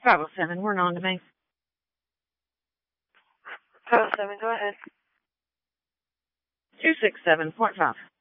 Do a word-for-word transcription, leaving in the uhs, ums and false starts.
five oh seven, we're on to me. five oh seven, go ahead. two six seven point five.